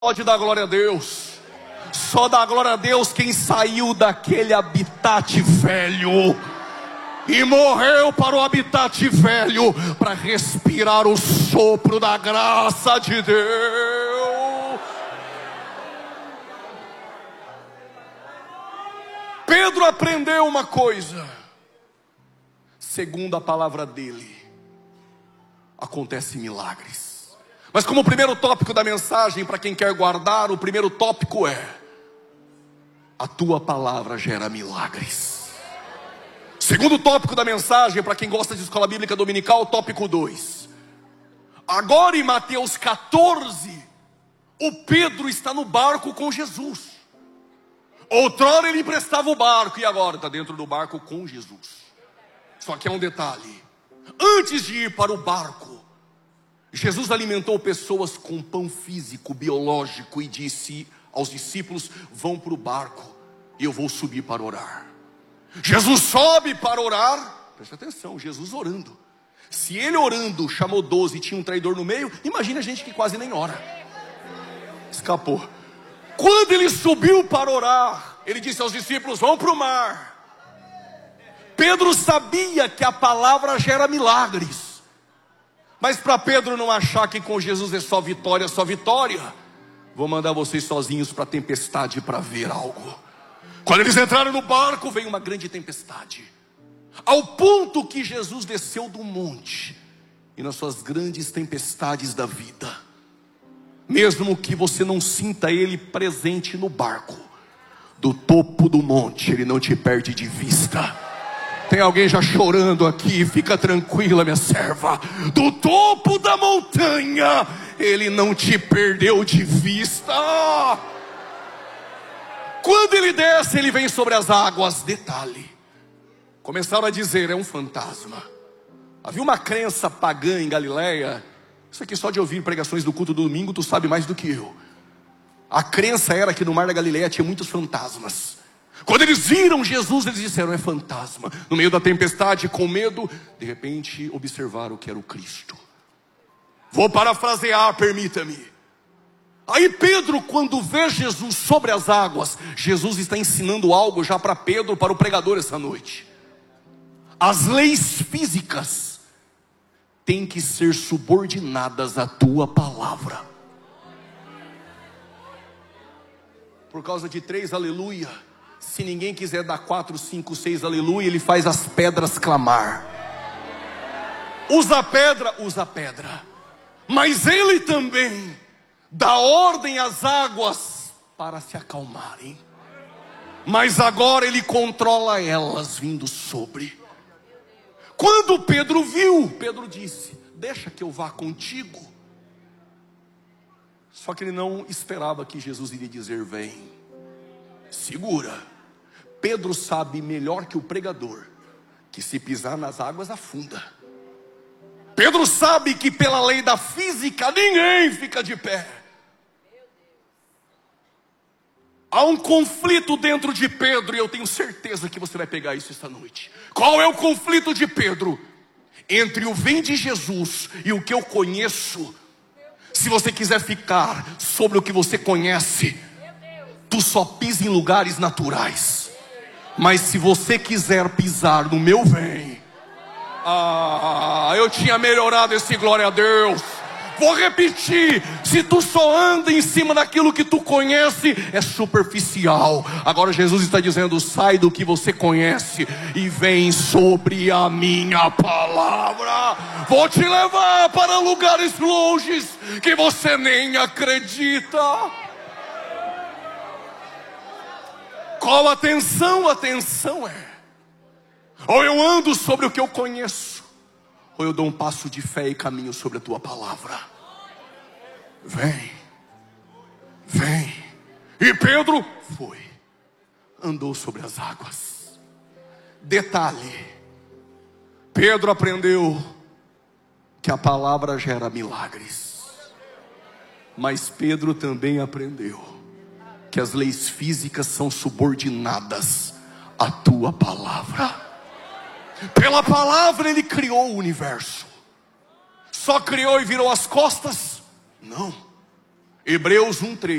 Pode dar glória a Deus. Só dá glória a Deus quem saiu daquele habitat velho e morreu para o habitat velho, para respirar o sopro da graça de Deus. Pedro aprendeu uma coisa: segundo a palavra dele, acontecem milagres. Mas como o primeiro tópico da mensagem, para quem quer guardar, o primeiro tópico é: a tua palavra gera milagres. Segundo tópico da mensagem, para quem gosta de escola bíblica dominical, tópico 2. Agora em Mateus 14, o Pedro está no barco com Jesus. Outrora ele emprestava o barco e agora está dentro do barco com Jesus. Só que é um detalhe: antes de ir para o barco, Jesus alimentou pessoas com pão físico, biológico, e disse aos discípulos: vão para o barco e eu vou subir para orar. Jesus sobe para orar. Preste atenção, Jesus orando. Se ele orando chamou 12 e tinha um traidor no meio, imagina a gente que quase nem ora. Escapou. Quando ele subiu para orar, ele disse aos discípulos: vão para o mar. Pedro sabia que a palavra gera milagres. Mas para Pedro não achar que com Jesus é só vitória, vou mandar vocês sozinhos para a tempestade para ver algo. Quando eles entraram no barco, veio uma grande tempestade, ao ponto que Jesus desceu do monte. E nas suas grandes tempestades da vida, mesmo que você não sinta ele presente no barco, do topo do monte ele não te perde de vista. Tem alguém já chorando aqui? Fica tranquila, minha serva. Do topo da montanha ele não te perdeu de vista. Quando ele desce, ele vem sobre as águas. Detalhe: começaram a dizer: é um fantasma. Havia uma crença pagã em Galileia. Isso aqui só de ouvir pregações do culto do domingo tu sabe mais do que eu. A crença era que no mar da Galileia tinha muitos fantasmas. Quando eles viram Jesus, eles disseram: é fantasma. No meio da tempestade, com medo, de repente observaram que era o Cristo. Vou parafrasear, permita-me. Aí Pedro, quando vê Jesus sobre as águas, Jesus está ensinando algo já para Pedro, para o pregador essa noite. As leis físicas têm que ser subordinadas à tua palavra. Por causa de 3 aleluia, se ninguém quiser dar 4, 5, 6 aleluia, ele faz as pedras clamar. Usa pedra. Mas ele também dá ordem às águas para se acalmarem. Mas agora ele controla elas vindo sobre. Quando Pedro viu, Pedro disse: deixa que eu vá contigo. Só que ele não esperava que Jesus iria dizer: vem, segura. Pedro sabe melhor que o pregador que se pisar nas águas afunda. Pedro sabe que pela lei da física ninguém fica de pé. Há um conflito dentro de Pedro, e eu tenho certeza que você vai pegar isso esta noite. Qual é o conflito de Pedro? Entre o vem de Jesus e o que eu conheço. Se você quiser ficar sobre o que você conhece, tu só pisa em lugares naturais. Mas se você quiser pisar no meu vem, eu tinha melhorado esse glória a Deus. Vou repetir: se tu só anda em cima daquilo que tu conhece, é superficial. Agora Jesus está dizendo: sai do que você conhece e vem sobre a minha palavra. Vou te levar para lugares longes que você nem acredita. Qual atenção? Atenção é: ou eu ando sobre o que eu conheço, ou eu dou um passo de fé e caminho sobre a tua palavra. Vem. E Pedro foi, andou sobre as águas. Detalhe: Pedro aprendeu que a palavra gera milagres. Mas Pedro também aprendeu que as leis físicas são subordinadas à tua palavra. Pela palavra ele criou o universo. Só criou e virou as costas? Não. Hebreus 1:3.